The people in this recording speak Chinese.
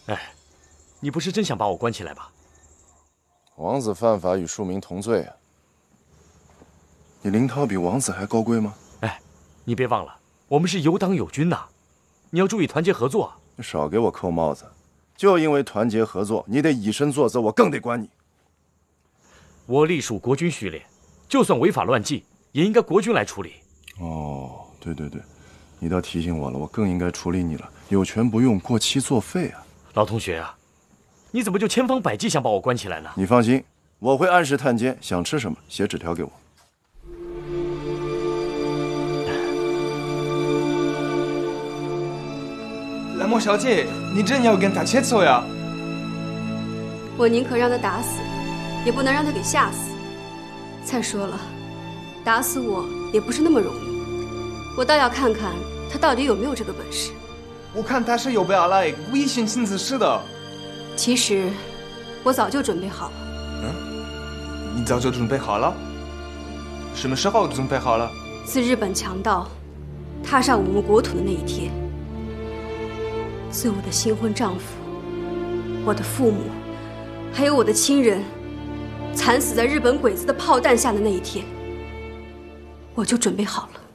哎，你不是真想把我关起来吧？ 王子犯法与庶民同罪啊！你林涛比王子还高贵吗？ 哎，你别忘了，我们是有党有军呐，你要注意团结合作。 你少给我扣帽子！就因为团结合作，你得以身作则，我更得管你。 我隶属国军序列，就算违法乱纪，也应该国军来处理。 哦，对，你倒提醒我了，我更应该处理你了。有权不用，过期作废啊！ 老同学啊，你怎么就千方百计想把我关起来呢？ 你放心，我会按时探监，想吃什么写纸条给我。 蓝墨小姐，你真要跟他切磋呀？ 我宁可让他打死，也不能让他给吓死。再说了，打死我也不是那么容易，我倒要看看他到底有没有这个本事。 我看他是有备而来，故意寻衅滋事的。 其实，我早就准备好了。 你早就准备好了？什么时候准备好了？ 自日本强盗踏上我们国土的那一天，自我的新婚丈夫、我的父母，还有我的亲人惨死在日本鬼子的炮弹下的那一天，我就准备好了。